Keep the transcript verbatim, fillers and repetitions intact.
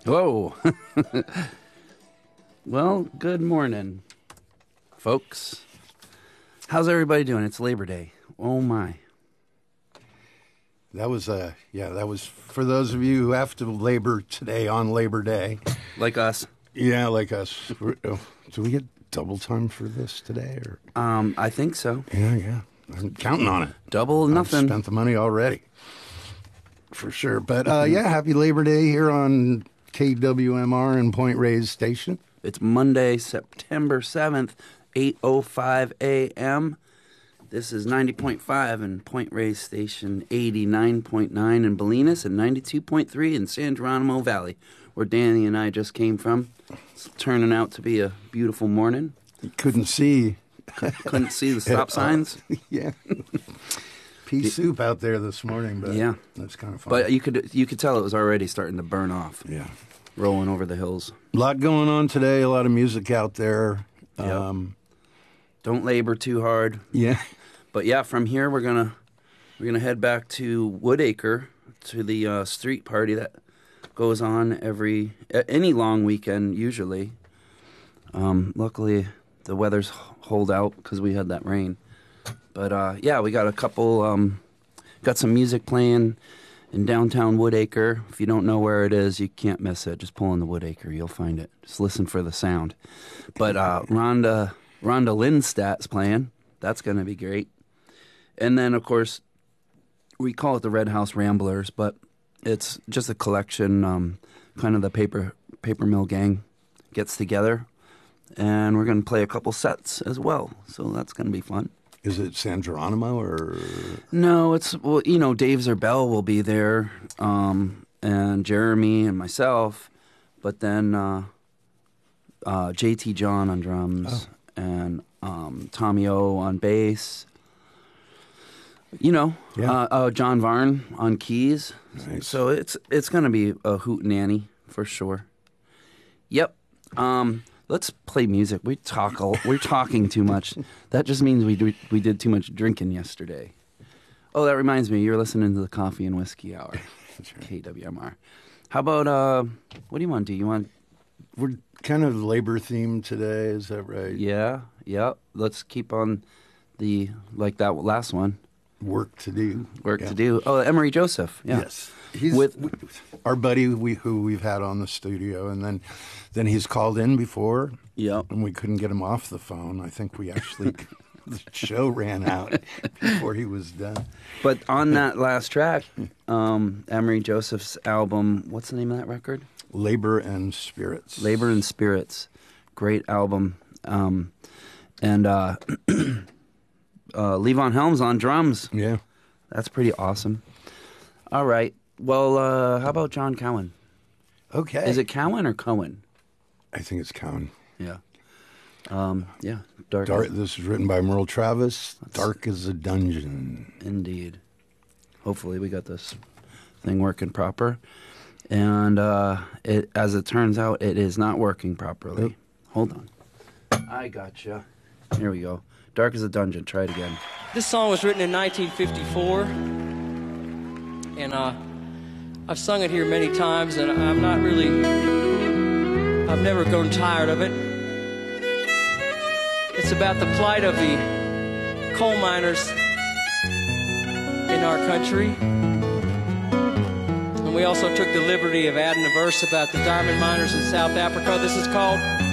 Whoa. Well, good morning, folks. How's everybody doing? It's Labor Day. Oh, my. That was, uh, yeah, that was for those of you who have to labor today on Labor Day. Like us. Yeah, like us. Do we get double time for this today? Or? Um, I think so. Yeah, yeah. I'm counting on it. Double nothing. I've spent the money already. For sure. But, uh, yeah, happy Labor Day here on K W M R and Point Reyes Station. It's Monday, September seventh, eight oh five a.m. This is ninety point five in Point Reyes Station, eighty-nine point nine in Bolinas, and ninety-two point three in San Geronimo Valley, where Danny and I just came from. It's turning out to be a beautiful morning. You couldn't see. Couldn't see the stop signs. Yeah. Pea soup out there this morning, but yeah, that's kind of fun. But you could you could tell it was already starting to burn off. Yeah. Rolling over the hills. A lot going on today, a lot of music out there. Yep. Um, Don't labor too hard. Yeah. But yeah, from here we're gonna we're gonna head back to Woodacre to the uh, street party that goes on every any long weekend usually. Um, luckily the weather's hold out because we had that rain. But uh, yeah, we got a couple um, got some music playing in downtown Woodacre. If you don't know where it is, you can't miss it. Just pull in the Woodacre, you'll find it. Just listen for the sound. But uh, Rhonda Rhonda Lindstadt's playing. That's going to be great. And then, of course, we call it the Red House Ramblers, but it's just a collection, um, kind of the paper paper mill gang gets together. And we're going to play a couple sets as well. So that's going to be fun. Is it San Geronimo or? No, it's, well, you know, Dave Zerbell will be there, um, and Jeremy and myself, but then uh, uh, J T John on drums, oh. and um, Tommy O on bass. You know, yeah. uh, uh, John Varn on keys. Nice. So it's it's going to be a hootenanny for sure. Yep. Um, Let's play music. We talk. A, we're talking too much. That just means we do, we did too much drinking yesterday. Oh, that reminds me. You're listening to the Coffee and Whiskey Hour, That's right. K W M R. How about uh, what do you want to do? You want? We're kind of labor themed today. Is that right? Yeah, yeah. Let's keep on the like that last one. Work to do. Work yeah. to do. Oh, Emery Joseph. Yeah. Yes. He's with our buddy we, who we've had on the studio, and then then he's called in before. Yeah. And we couldn't get him off the phone. I think we actually the show ran out before he was done. But on that last track, um, Emery Joseph's album, what's the name of that record? Labor and Spirits. Labor and Spirits. Great album. Um, and uh, uh, Levon Helms on drums. Yeah. That's pretty awesome. All right. Well, uh, how about John Cowan? Okay. Is it Cowan or Cohen? I think it's Cowan. Yeah. Um, yeah. Dark. Dark. This is written by Merle Travis. Dark as a Dungeon. Indeed. Hopefully we got this thing working proper. And uh, it, as it turns out, it is not working properly. Yep. Hold on. I gotcha. Here we go. Dark as a Dungeon. Try it again. This song was written in nineteen fifty-four. And uh, I've sung it here many times, and I'm not really, I've never grown tired of it. It's about the plight of the coal miners in our country. And we also took the liberty of adding a verse about the diamond miners in South Africa. This is called